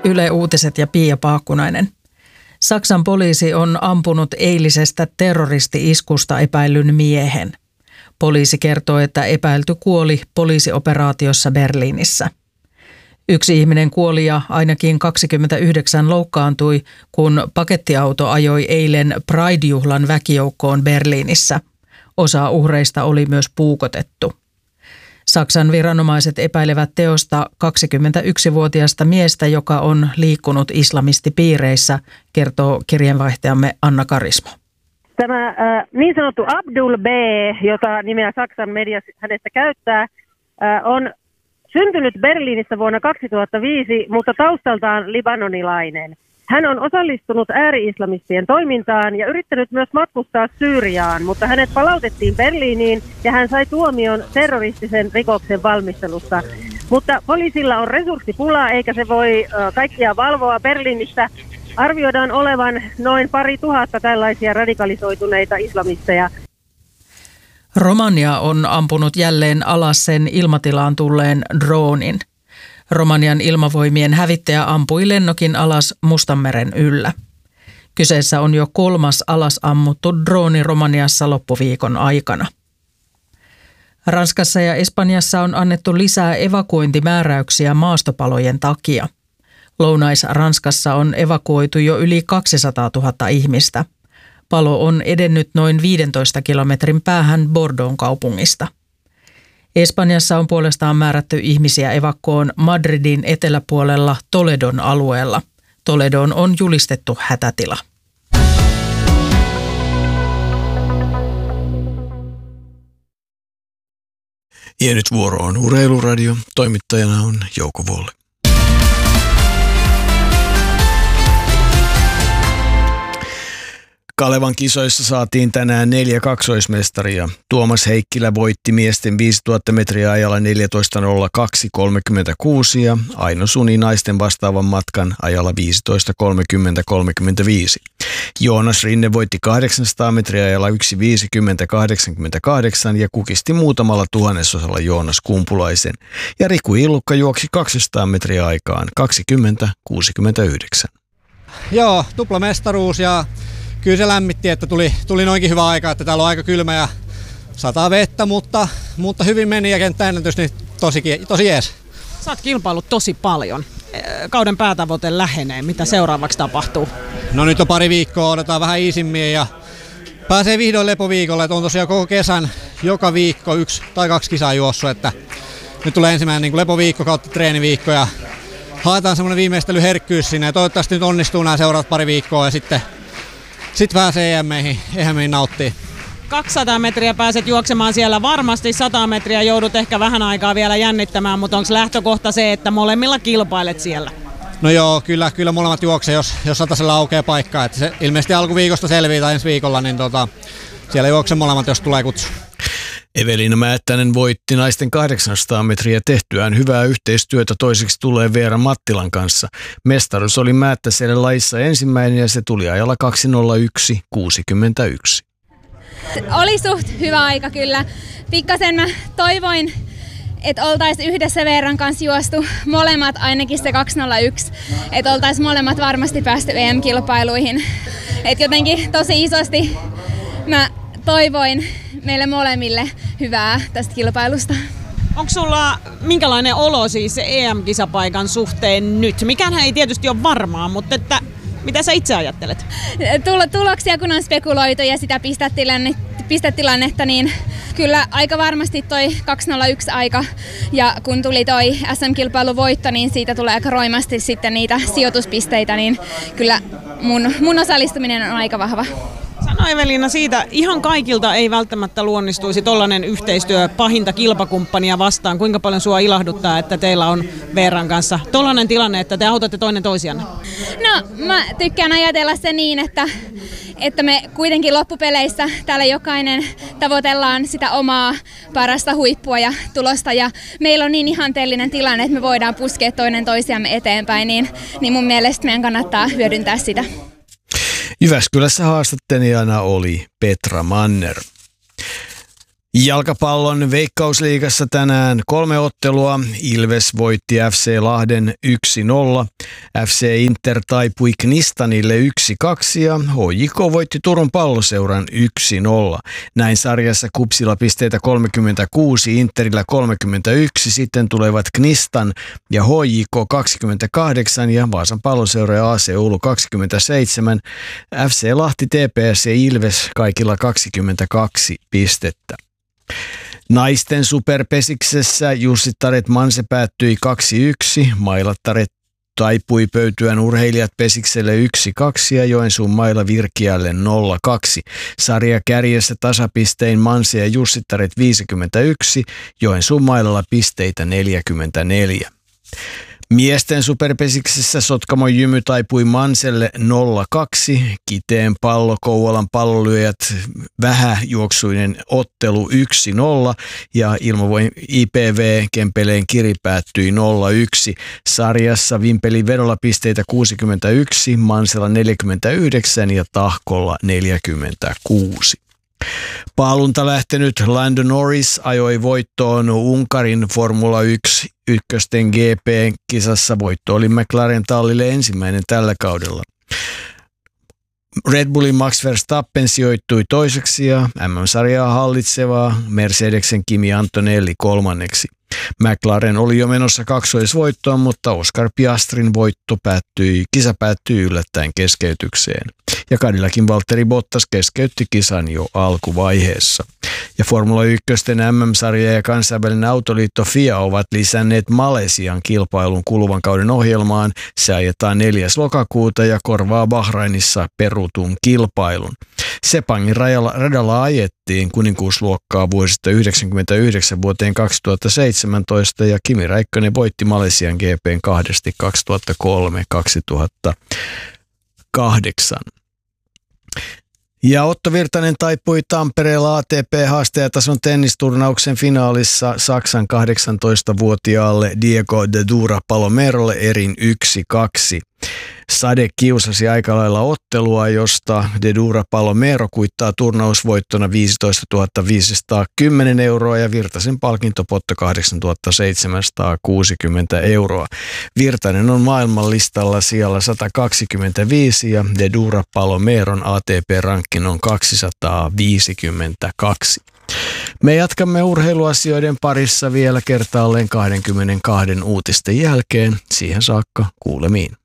Yle Uutiset ja Pia Paakkunainen. Saksan poliisi on ampunut eilisestä terroristi-iskusta epäillyn miehen. Poliisi kertoo, että epäilty kuoli poliisioperaatiossa Berliinissä. Yksi ihminen kuoli ja ainakin 29 loukkaantui, kun pakettiauto ajoi eilen Pride-juhlan väkijoukkoon Berliinissä. Osa uhreista oli myös puukotettu. Saksan viranomaiset epäilevät teosta 21-vuotiaasta miestä, joka on liikkunut islamistipiireissä, kertoo kirjeenvaihtajamme Anna Karismo. Tämä niin sanottu Abdul B, jota nimeä Saksan media hänestä käyttää, on syntynyt Berliinissä vuonna 2005, mutta taustaltaan libanonilainen. Hän on osallistunut ääri-islamistien toimintaan ja yrittänyt myös matkustaa Syyriaan, mutta hänet palautettiin Berliiniin ja hän sai tuomion terroristisen rikoksen valmistelusta. Mutta poliisilla on resurssipulaa eikä se voi kaikkia valvoa Berliinissä. Arvioidaan olevan noin 2000 tällaisia radikalisoituneita islamisteja. Romania on ampunut jälleen alas sen ilmatilaan tulleen droonin. Romanian ilmavoimien hävittäjä ampui lennokin alas Mustanmeren yllä. Kyseessä on jo 3. alas ammuttu drooni Romaniassa loppuviikon aikana. Ranskassa ja Espanjassa on annettu lisää evakuointimääräyksiä maastopalojen takia. Lounais-Ranskassa on evakuoitu jo yli 200 000 ihmistä. Palo on edennyt noin 15 kilometrin päähän Bordeauxn kaupungista. Espanjassa on puolestaan määrätty ihmisiä evakkoon Madridin eteläpuolella Toledon alueella. Toledon on julistettu hätätila. Ja nyt vuoro on Urheiluradio. Toimittajana on Jouko Volle. Kalevan kisoissa saatiin tänään 4 kaksoismestaria. Tuomas Heikkilä voitti miesten 5000 metriä ajalla 14.02.36 ja Aino Suni naisten vastaavan matkan ajalla 15.30.35. Joonas Rinne voitti 800 metriä ajalla 1.50.88 ja kukisti muutamalla tuhannessosalla Joonas Kumpulaisen. Ja Riku Illukka juoksi 200 metriä aikaan 20.69. Joo, tuplamestaruus ja kyllä se lämmitti, että tuli noinkin hyvä aika, että täällä on aika kylmä ja sataa vettä, mutta hyvin meni ja kenttäennätys, niin tosi jees. Sä oot kilpailut tosi paljon. Kauden päätavoite lähenee. Mitä seuraavaksi tapahtuu? No nyt on pari viikkoa, odotetaan vähän iisimmin ja pääsee vihdoin lepoviikolle. Että on tosiaan koko kesän joka viikko 1 tai 2 kisaa juossut, että nyt tulee ensimmäinen niin kuin lepoviikko kautta treeniviikko ja haetaan semmoinen viimeistelyherkkyys sinne ja toivottavasti nyt onnistuu nämä seuraavat pari viikkoa ja sitten pääsee EM-meihin nauttii. 200 metriä pääset juoksemaan siellä varmasti, 100 metriä joudut ehkä vähän aikaa vielä jännittämään, mutta onko lähtökohta se, että molemmilla kilpailet siellä? No joo, kyllä molemmat juoksee, jos 100 aukeaa paikkaa. Että se ilmeisesti alkuviikosta selviää tai ensi viikolla, niin siellä juoksee molemmat, jos tulee kutsu. Evelina Määttänen voitti naisten 800 metriä tehtyään hyvää yhteistyötä toiseksi tulee Veera Mattilan kanssa. Mestaruus oli Määttäselle lajissa ensimmäinen ja se tuli ajalla 2.01.61. Oli suht hyvä aika kyllä. Pikkasen mä toivoin, että oltaisiin yhdessä Veeran kanssa juostu molemmat ainakin se 2.01. Että oltaisiin molemmat varmasti päästy EM-kilpailuihin. Että jotenkin tosi isosti mä toivoin meille molemmille hyvää tästä kilpailusta. Onko sulla minkälainen olo siis EM-kisapaikan suhteen nyt? Mikään ei tietysti ole varmaa, mutta että mitä sä itse ajattelet? Tuloksia kun on spekuloitu ja sitä pistetilannetta, niin kyllä aika varmasti toi 2.01 aika. Ja kun tuli toi SM-kilpailun voitto, niin siitä tulee aika roimasti sitten niitä sijoituspisteitä, niin kyllä mun osallistuminen on aika vahva. Sano Evelina siitä, ihan kaikilta ei välttämättä luonnistuisi tollainen yhteistyö pahinta kilpakumppania vastaan. Kuinka paljon sua ilahduttaa, että teillä on Veeran kanssa tollainen tilanne, että te autatte toinen toisianne? No, mä tykkään ajatella se niin, että me kuitenkin loppupeleissä täällä jokainen tavoitellaan sitä omaa parasta huippua ja tulosta. Ja meillä on niin ihanteellinen tilanne, että me voidaan puskea toinen toisiamme eteenpäin, niin mun mielestä meidän kannattaa hyödyntää sitä. Jyväskylässä haastattelijana oli Petra Manner. Jalkapallon Veikkausliigassa tänään 3 ottelua. Ilves voitti FC Lahden 1-0. FC Inter taipui Knistanille 1-2 ja HJK voitti Turun Palloseuran 1-0. Näin sarjassa Kupsilla pisteitä 36, Interillä 31, sitten tulevat Knistan ja HJK 28 ja Vaasan Palloseura ja AC Oulu 27. FC Lahti, TPS ja Ilves kaikilla 22 pistettä. Naisten superpesiksessä Jussittaret Manse päättyi 2-1, Mailattaret taipui Pöytyän urheilijat Pesikselle 1-2 ja Joensuun Maila Virkiälle 0-2. Sarja kärjessä tasapistein Manse ja Jussittaret 51, Joensuun Mailalla pisteitä 44. Miesten superpesiksessä Sotkamon Jymy taipui Manselle 0-2, Kiteen Pallo, Kouvolan Pallolyöjät vähäjuoksuinen ottelu 1-0 ja Ilmavoim IPV Kempeleen Kiri päättyi 0-1. Sarjassa Vimpelin vedolla pisteitä 61, Mansella 49 ja Tahkolla 46. Paalunta lähtenyt Lando Norris ajoi voittoon Unkarin Formula 1 ykkösten GP-kisassa. Voitto oli McLaren tallille ensimmäinen tällä kaudella. Red Bullin Max Verstappen sijoittui toiseksi ja MM-sarjaa hallitsevaa Mercedesen Kimi Antonelli kolmanneksi. McLaren oli jo menossa kaksoisvoittoon, mutta Oscar Piastrin kisa päättyi yllättäen keskeytykseen. Ja Cadillacin Valtteri Bottas keskeytti kisan jo alkuvaiheessa. Ja Formula 1 MM-sarja ja kansainvälinen autoliitto FIA ovat lisänneet Malesian kilpailun kuluvan kauden ohjelmaan. Se ajetaan 4. lokakuuta ja korvaa Bahrainissa perutun kilpailun. Sepangin radalla ajettiin kuninkuusluokkaa vuosista 1999 vuoteen 2017 ja Kimi Räikkönen voitti Malesian GP:n kahdesti 2003-2008. Ja Otto Virtanen taipui Tampereella ATP-haastajatason tennisturnauksen finaalissa Saksan 18-vuotiaalle Diego de Dura Palomerolle erin 1-2. Sade kiusasi aika lailla ottelua, josta de Dura Palomero kuittaa turnausvoittona 15 510 euroa ja Virtasen palkintopotto 8 760 euroa. Virtanen on maailmanlistalla sijalla 125 ja de Dura Palomeron ATP-rankkin on 252. Me jatkamme urheiluasioiden parissa vielä kertaalleen 22 uutisten jälkeen. Siihen saakka kuulemiin.